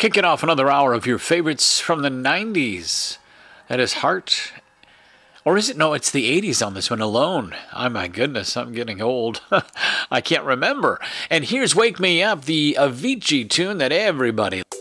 Kicking off another hour of your favorites from the 90s. That is Heart. Or is it? No, it's the 80s on this one alone. Oh, my goodness, I'm getting old. I can't remember. And here's Wake Me Up, the Avicii tune that everybody